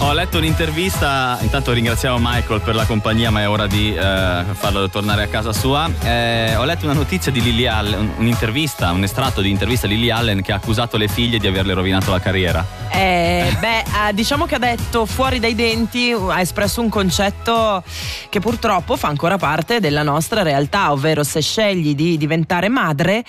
Ho letto un'intervista, intanto ringraziamo Michael per la compagnia, ma è ora di farlo tornare a casa sua. Ho letto una notizia di Lily Allen, un'intervista, un estratto di intervista di Lily Allen che ha accusato le figlie di averle rovinato la carriera. Diciamo che ha detto fuori dai denti, ha espresso un concetto che purtroppo fa ancora parte della nostra realtà, ovvero se scegli di diventare madre,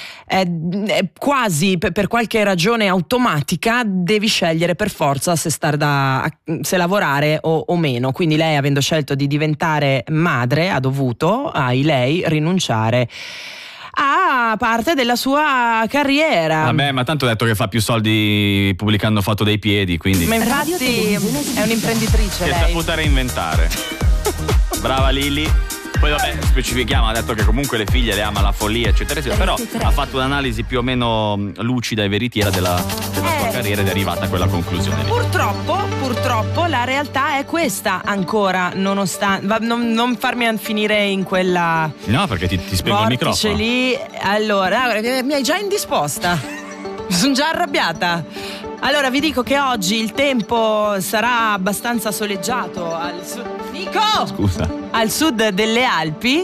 quasi per qualche ragione automatica devi scegliere per forza se lavorare o meno. Quindi lei, avendo scelto di diventare madre, ha dovuto rinunciare a parte della sua carriera. Vabbè, ma tanto ha detto che fa più soldi pubblicando foto dei piedi, quindi. Ma infatti è un'imprenditrice, che lei. è saputa reinventare. Brava Lily. Poi vabbè, specifichiamo, ha detto che comunque le figlie le ama la follia, eccetera, eccetera, però ha fatto un'analisi più o meno lucida e veritiera della sua carriera ed è arrivata a quella conclusione lì. Purtroppo la realtà è questa ancora, nonostante non farmi finire in quella. No, perché ti spengo il microfono. Lì. Allora, mi hai già indisposta. Sono già arrabbiata. Allora vi dico che oggi il tempo sarà abbastanza soleggiato al sud. Nico! Scusa. Al sud delle Alpi.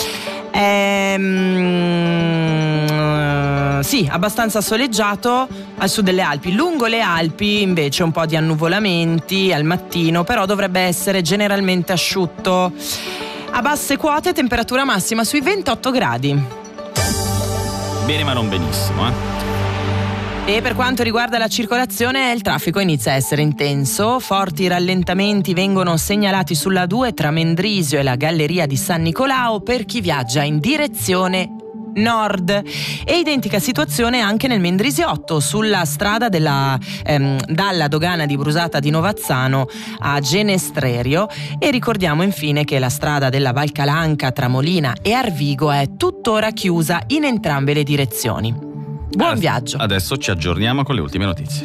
Sì, abbastanza soleggiato al sud delle Alpi. Lungo le Alpi invece un po' di annuvolamenti al mattino, però dovrebbe essere generalmente asciutto. A basse quote temperatura massima sui 28 gradi. Bene, ma non benissimo, E per quanto riguarda la circolazione, il traffico inizia a essere intenso. Forti rallentamenti vengono segnalati sulla 2 tra Mendrisio e la Galleria di San Nicolao per chi viaggia in direzione nord. E identica situazione anche nel Mendrisiotto, sulla strada dalla dogana di Brusata di Novazzano a Genestrerio. E ricordiamo infine che la strada della Valcalanca tra Molina e Arvigo è tuttora chiusa in entrambe le direzioni. Buon viaggio. Adesso ci aggiorniamo con le ultime notizie.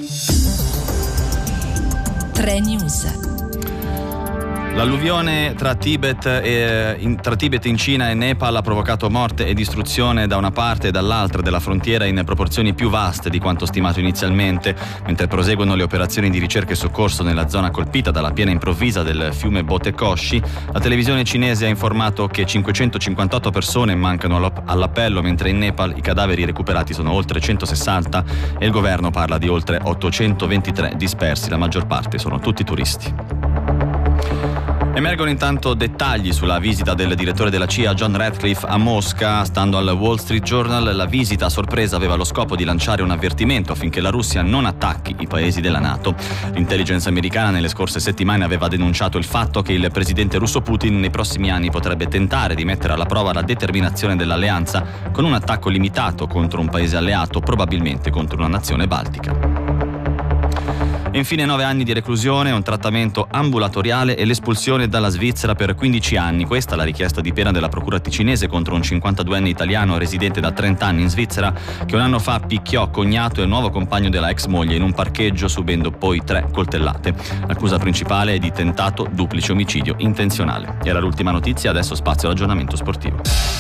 3 News. L'alluvione tra Tibet in Cina e Nepal ha provocato morte e distruzione da una parte e dall'altra della frontiera in proporzioni più vaste di quanto stimato inizialmente. Mentre proseguono le operazioni di ricerca e soccorso nella zona colpita dalla piena improvvisa del fiume Botekoshi, la televisione cinese ha informato che 558 persone mancano all'appello, mentre in Nepal i cadaveri recuperati sono oltre 160 e il governo parla di oltre 823 dispersi, la maggior parte sono tutti turisti. Emergono intanto dettagli sulla visita del direttore della CIA John Ratcliffe a Mosca. Stando al Wall Street Journal, la visita a sorpresa aveva lo scopo di lanciare un avvertimento affinché la Russia non attacchi i paesi della NATO. L'intelligence americana nelle scorse settimane aveva denunciato il fatto che il presidente russo Putin nei prossimi anni potrebbe tentare di mettere alla prova la determinazione dell'alleanza con un attacco limitato contro un paese alleato, probabilmente contro una nazione baltica. E infine 9 anni di reclusione, un trattamento ambulatoriale e l'espulsione dalla Svizzera per 15 anni. Questa è la richiesta di pena della procura ticinese contro un 52enne italiano residente da 30 anni in Svizzera che un anno fa picchiò cognato e il nuovo compagno della ex moglie in un parcheggio, subendo poi 3 coltellate. L'accusa principale è di tentato duplice omicidio intenzionale. Era l'ultima notizia, adesso spazio all'aggiornamento sportivo.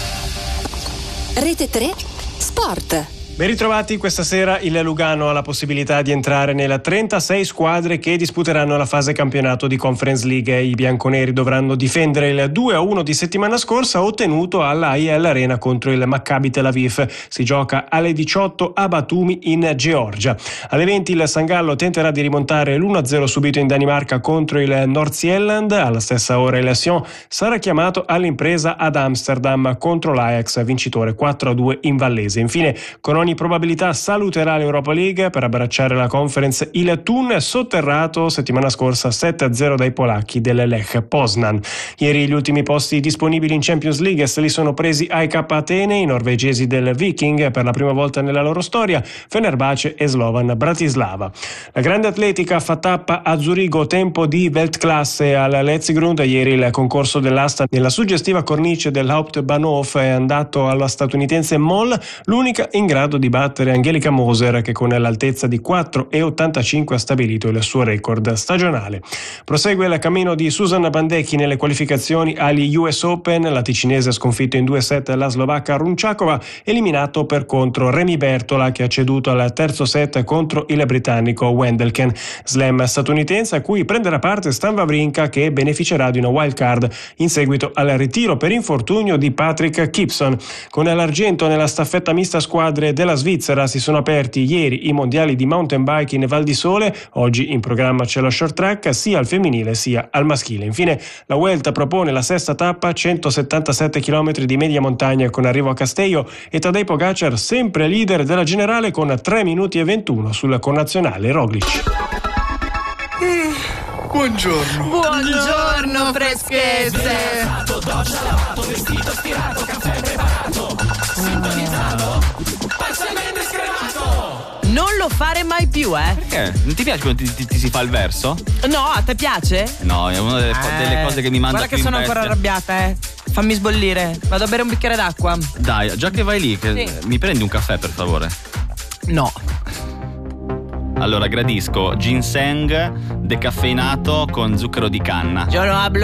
Rete 3 Sport. Ben ritrovati, questa sera il Lugano ha la possibilità di entrare nelle 36 squadre che disputeranno la fase campionato di Conference League. I bianconeri dovranno difendere il 2-1 di settimana scorsa ottenuto alla AEL Arena contro il Maccabi Tel Aviv. Si gioca alle 18 a Batumi in Georgia. Alle 20 il San Gallo tenterà di rimontare l'1-0 subito in Danimarca contro il Nordsjælland. Alla stessa ora il Sion sarà chiamato all'impresa ad Amsterdam contro l'Ajax, vincitore 4-2 in Vallese. Infine, con ogni probabilità saluterà l'Europa League per abbracciare la Conference il Thun, sotterrato settimana scorsa 7-0 dai polacchi del Lech Poznan. Ieri gli ultimi posti disponibili in Champions League se li sono presi AEK Atene, i norvegesi del Viking per la prima volta nella loro storia, Fenerbahce e Slovan Bratislava. La grande atletica fa tappa a Zurigo, tempo di Weltklasse al Letzigrund. Ieri il concorso dell'asta nella suggestiva cornice del Hauptbahnhof è andato alla statunitense Moll, l'unica in grado grado di battere Angelica Moser, che con l'altezza di 4,85 ha stabilito il suo record stagionale. Prosegue il cammino di Susanna Bandecchi nelle qualificazioni agli US Open. La ticinese ha sconfitto in 2-7 la slovacca Runčáková, eliminato per contro Remy Bertola, che ha ceduto al terzo set contro il britannico Wendelken. Slam statunitense a cui prenderà parte Stan Wawrinka, che beneficerà di una wild card in seguito al ritiro per infortunio di Patrick Gibson. Con l'argento nella staffetta mista squadre della Svizzera si sono aperti ieri i mondiali di mountain bike in Val di Sole. Oggi in programma c'è lo short track sia al femminile sia al maschile. Infine la Vuelta propone la sesta tappa, 177 km di media montagna con arrivo a Castello, e Tadej Pogacar sempre leader della generale con 3 minuti e 21 sul connazionale Roglic. Buongiorno. Buongiorno freschezze. Doccia, lavato, vestito, stirato, caffè preparato, sintonizzato, parzialmente scremato. Non lo fare mai più, Perché? Non ti piace quando ti si fa il verso? No, a te piace? No, è una delle cose che mi manda guarda più che sono in bestia. ancora arrabbiata, Fammi sbollire. Vado a bere un bicchiere d'acqua. Dai, già che vai lì, Sì. mi prendi un caffè per favore? No. Allora, gradisco ginseng decaffeinato con zucchero di canna. Yo no hablo